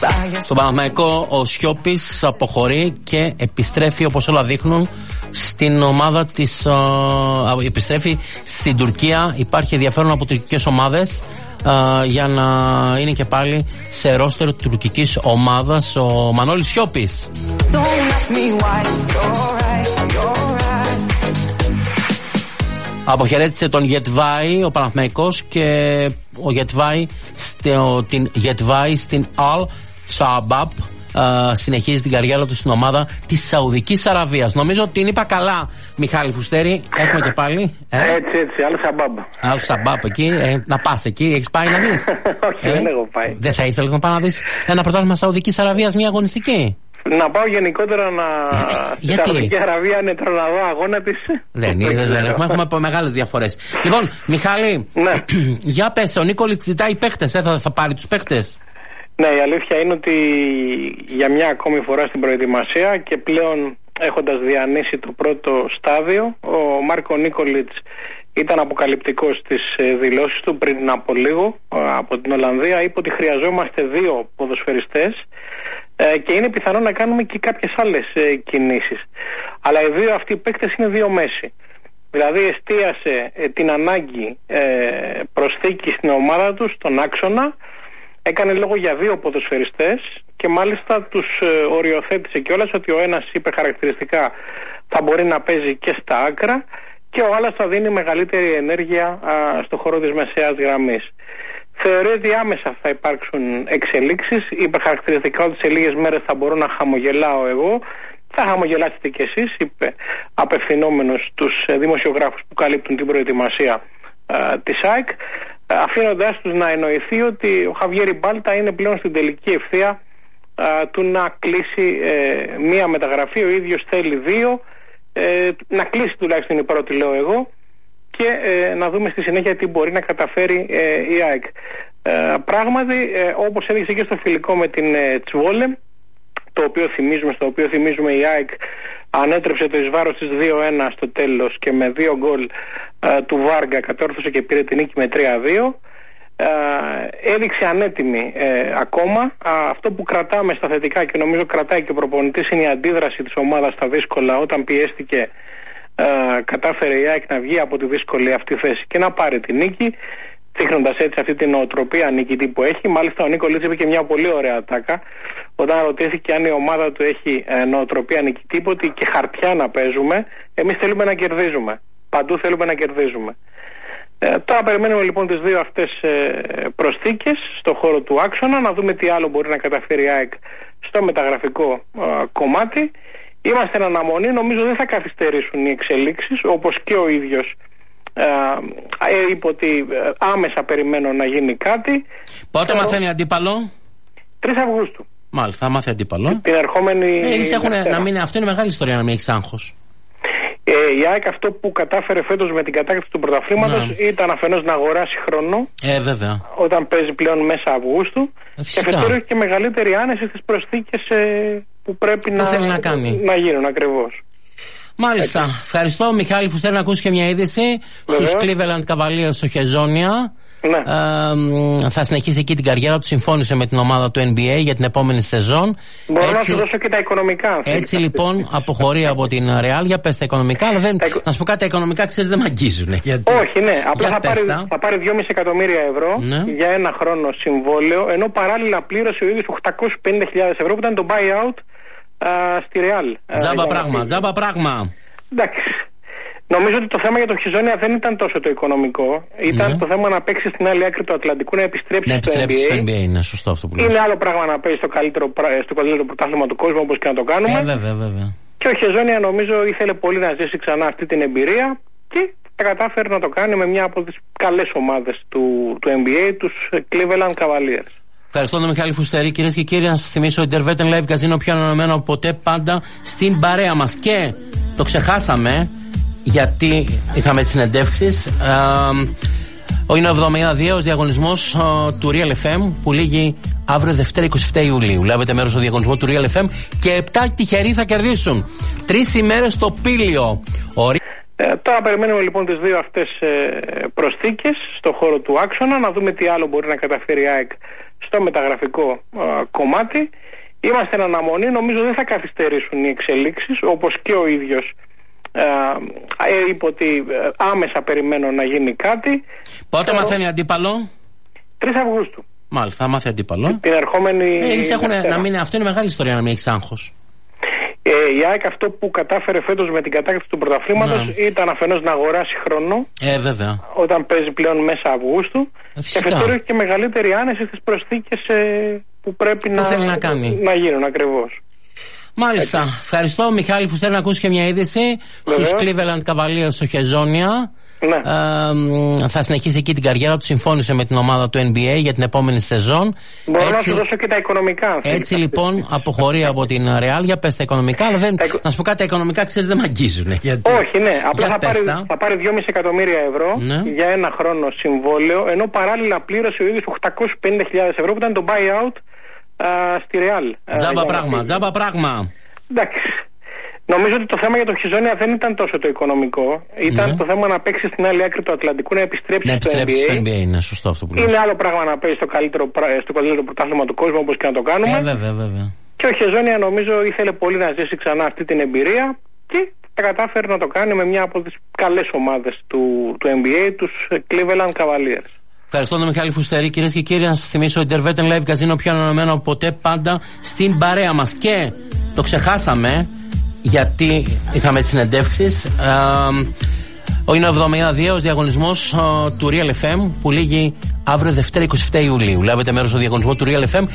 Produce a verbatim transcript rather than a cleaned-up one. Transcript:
Στον Παναθηναϊκό ο Σιώπης αποχωρεί και επιστρέφει, όπως όλα δείχνουν, στην ομάδα της. Uh, επιστρέφει στην Τουρκία. Υπάρχει ενδιαφέρον από τουρκικές ομάδες uh, για να είναι και πάλι σε ρόστερ τουρκικής ομάδας ο Μανώλης Σιώπης. Αποχαιρέτησε τον Γετβάη ο Παναθηναϊκός και ο Γετβάη την Γετβάη στην Al Shabab uh, συνεχίζει την καριέρα του στην ομάδα της Σαουδικής Αραβίας. Νομίζω ότι την είπα καλά, Μιχάλη Φουστέρη. Έχουμε και πάλι ε? Έτσι, έτσι, Al Shabab. Al Shabab εκεί, ε, να πας εκεί, έχεις πάει να δεις? Όχι, ε? δεν έχω πάει. Δεν θα ήθελες να πάει να δεις ένα πρωτάθλημα Σαουδικής Αραβίας, μια αγωνιστική? Να πάω γενικότερα να. Στη Σαουδική Αραβία είναι να δω αγώνα της. Δεν είδες, δεν έχουμε, έχουμε μεγάλες διαφορές. Λοιπόν, Μιχάλη, ναι. για πες, ο Νίκολιτς ζητάει παίχτες, ε, θα, θα πάρει τους παίχτες? Ναι, η αλήθεια είναι ότι για μια ακόμη φορά στην προετοιμασία και πλέον έχοντας διανύσει το πρώτο στάδιο, ο Μάρκο Νίκολιτς ήταν αποκαλυπτικός στις δηλώσεις του πριν από λίγο από την Ολλανδία. Είπε ότι χρειαζόμαστε δύο ποδοσφαιριστές και είναι πιθανό να κάνουμε και κάποιες άλλες κινήσεις. Αλλά οι δύο αυτοί οι παίκτες είναι δύο μέση. Δηλαδή εστίασε την ανάγκη προσθήκη στην ομάδα του, στον άξονα, έκανε λόγο για δύο ποδοσφαιριστές και μάλιστα τους οριοθέτησε κιόλας ότι ο ένας είπε χαρακτηριστικά θα μπορεί να παίζει και στα άκρα και ο άλλος θα δίνει μεγαλύτερη ενέργεια α, στο χώρο της μεσαίας γραμμής. Θεωρεί ότι άμεσα θα υπάρξουν εξελίξεις. Είπε χαρακτηριστικά ότι σε λίγες μέρες θα μπορώ να χαμογελάω εγώ. Θα χαμογελάσετε κι εσείς, είπε απευθυνόμενος στους δημοσιογράφους που καλύπτουν την προετοιμασία α, της ΑΕΚ, αφήνοντάς τους να εννοηθεί ότι ο Χαβιέρι Μπάλτα είναι πλέον στην τελική ευθεία α, του να κλείσει ε, μία μεταγραφή. Ο ίδιος θέλει δύο, ε, να κλείσει τουλάχιστον η πρώτη, λέω εγώ, και ε, να δούμε στη συνέχεια τι μπορεί να καταφέρει ε, η ΑΕΚ. Ε, πράγματι, ε, όπως έδειξε και στο φιλικό με την ε, Τσβόλε, το οποίο θυμίζουμε, στο οποίο θυμίζουμε η ΑΕΚ ανέτρεψε το εις βάρος της δύο ένα στο τέλος και με δύο γκολ ε, του Βάργα κατόρθωσε και πήρε την νίκη με τρία δύο. Ε, έδειξε ανέτοιμη ε, ακόμα. Α, αυτό που κρατάμε στα θετικά και νομίζω κρατάει και ο προπονητής είναι η αντίδραση της ομάδας στα δύσκολα. Όταν πιέστηκε, ε, κατάφερε η ΑΕΚ να βγει από τη δύσκολη αυτή θέση και να πάρει την νίκη, δείχνοντας έτσι αυτή την νοοτροπία νικητή που έχει. Μάλιστα ο Νίκολιτς είπε και μια πολύ ωραία ατάκα όταν ρωτήθηκε αν η ομάδα του έχει ε, νοοτροπία νικητή, είπε ότι και χαρτιά να παίζουμε, εμείς θέλουμε να κερδίζουμε. Παντού θέλουμε να κερδίζουμε. Ε, τώρα περιμένουμε λοιπόν τις δύο αυτές ε, προσθήκες στον χώρο του άξονα, να δούμε τι άλλο μπορεί να καταφέρει η ΑΕΚ στο μεταγραφικό ε, κομμάτι. Είμαστε εν αναμονή, νομίζω δεν θα καθυστερήσουν οι εξελίξεις, όπως και ο ίδιος ε, είπε ότι ε, άμεσα περιμένω να γίνει κάτι. Πότε ε, μαθαίνει αντίπαλο? τρεις Αυγούστου. Μάλιστα, θα μάθει αντίπαλο. Την ερχόμενη. Ε, έχουν, να μην, αυτό είναι μεγάλη ιστορία να μην έχεις άγχος. Ε, η ΑΕΚ αυτό που κατάφερε φέτος με την κατάκτηση του πρωταθλήματος ήταν αφενός να αγοράσει χρόνο. Ε, βέβαια. Όταν παίζει πλέον μέσα Αυγούστου. Ε, και αφετέρου έχει και μεγαλύτερη άνεση στις προσθήκες ε, που πρέπει να, να, κάνει. να γίνουν ακριβώς. Μάλιστα. Έτσι. Ευχαριστώ, Μιχάλη Φουστέρη, να ακούσει και μια είδηση στους Cleveland Cavaliers στο Χεζόνια. Ναι. Ε, θα συνεχίσει εκεί την καριέρα του. Συμφώνησε με την ομάδα του N B A για την επόμενη σεζόν. Μπορώ έτσι, να σου δώσω και τα οικονομικά. Έτσι λοιπόν αποχωρεί από την Real. Για πες τα οικονομικά. Αλλά δεν, τα... να σου πω κάτι, τα οικονομικά ξέρεις δεν μ' αγγίζουν. Γιατί... Όχι, ναι. Απλά θα πάρει, θα πάρει δυόμισι εκατομμύρια ευρώ ναι. για ένα χρόνο συμβόλαιο. Ενώ παράλληλα πλήρωσε ο ίδιος οκτακόσιες πενήντα χιλιάδες ευρώ που ήταν το buyout α, στη Real. Τζάμπα πράγμα. Τζάμπα πράγμα. Εντάξει. Νομίζω ότι το θέμα για το Χιζόνια δεν ήταν τόσο το οικονομικό. Ήταν ναι. το θέμα να παίξει στην άλλη άκρη του Ατλαντικού, να επιστρέψει, να επιστρέψει στο N B A. Στο N B A. Είναι σωστό αυτό που λες. Είναι άλλο πράγμα να παίζει στο καλύτερο, στο καλύτερο πρωτάθλημα του κόσμου, όπως και να το κάνουμε. Ε, βέβαια, βέβαια. Και ο Χιζόνια νομίζω ήθελε πολύ να ζήσει ξανά αυτή την εμπειρία και τα κατάφερε να το κάνει με μια από τις καλές ομάδες του, του N B A, τους Cleveland Cavaliers. Ευχαριστώ τον Μιχάλη Φουστέρη. Κυρίες και κύριοι, να σας θυμίσω ότι Intervetten Live Casino πιο ανανεωμένο από ποτέ, πάντα στην παρέα μας. Και το ξεχάσαμε, γιατί είχαμε τις συνεντεύξεις. Ε, είναι ο εβδομήντα δύο διαγωνισμός ε, του Real εφ εμ που λήγει αύριο Δευτέρα είκοσι επτά Ιουλίου. Λάβετε μέρος στο διαγωνισμό του Real εφ εμ και επτά τυχεροί θα κερδίσουν τρεις ημέρες στο Πήλιο. Ο... Ε, τώρα περιμένουμε λοιπόν τις δύο αυτές ε, προσθήκες στον χώρο του άξονα, να δούμε τι άλλο μπορεί να καταφέρει η ΑΕΚ στο μεταγραφικό α, κομμάτι. Είμαστε εν αναμονή, νομίζω δεν θα καθυστερήσουν οι εξελίξεις, όπως και ο ίδιος α, είπε ότι άμεσα περιμένω να γίνει κάτι. Πότε Θεωρώ... μαθαίνει αντίπαλο? τρεις Αυγούστου. Μάλιστα, θα μάθει αντίπαλο. Την ερχόμενη. Ε, έχουν, να μην, αυτό είναι μεγάλη ιστορία, να μην έχεις άγχος. Ε, η ΑΕΚ αυτό που κατάφερε φέτος με την κατάκτηση του πρωταθλήματος ναι. ήταν αφενός να αγοράσει χρόνο. Ε, βέβαια. Όταν παίζει πλέον μέσα Αυγούστου. Ε, και αφετέρου έχει και μεγαλύτερη άνεση στις προσθήκες ε, που πρέπει να, να, κάνει. να γίνουν ακριβώς. Μάλιστα. Έτσι. Ευχαριστώ, Μιχάλη Φουστέρη, να ακούσει και μια είδηση. Στους Cleveland Cavaliers στο Χεζόνια. Ναι. Ε, θα συνεχίσει εκεί την καριέρα του. Συμφώνησε με την ομάδα του N B A για την επόμενη σεζόν. Μπορώ έτσι, να σου δώσω και τα οικονομικά. Έτσι λοιπόν αποχωρεί από την Real. Για πες τα οικονομικά, αλλά δεν, τα... να σου πω κάτι, τα οικονομικά ξέρεις δεν μ' αγγίζουν. Γιατί... Όχι, ναι. Απλά θα πάρει, θα πάρει δυόμισι εκατομμύρια ευρώ ναι. για ένα χρόνο συμβόλαιο, ενώ παράλληλα πλήρωσε ο ίδιος οκτακόσιες πενήντα χιλιάδες ευρώ που ήταν το buyout α, στη Real. Τζάμπα πράγμα, τζάμπα πράγμα. Εντάξει. Νομίζω ότι το θέμα για το Χεζόνια δεν ήταν τόσο το οικονομικό. Ήταν ναι. το θέμα να παίξει στην άλλη άκρη του Ατλαντικού, να επιστρέψει, να στο επιστρέψει N B A. στο N B A. Είναι σωστό αυτό που λες. Είναι άλλο πράγμα να παίζει στο καλύτερο, στο καλύτερο πρωτάθλημα του κόσμου, όπως και να το κάνουμε. Ε, βέβαια, βέβαια. Και ο Χεζόνια νομίζω ήθελε πολύ να ζήσει ξανά αυτή την εμπειρία και τα κατάφερε να το κάνει με μια από τις καλές ομάδες του, του N B A, τους Cleveland Cavaliers. Ευχαριστώ τον Μιχάλη Φουστέρη. Κυρίες και κύριοι, να σας θυμίσω ότι Intervetten Live Casino πιο ανανεωμένο από ποτέ, πάντα στην παρέα μας. Και το ξεχάσαμε, γιατί είχαμε τις συνεντεύξεις. Ε, είναι ο εβδομήντα δύο διαγωνισμός ε, του Real εφ εμ που λήγει αύριο Δευτέρα εικοστή εβδόμη Ιουλίου. Λάβετε μέρος στο διαγωνισμό του Real εφ εμ.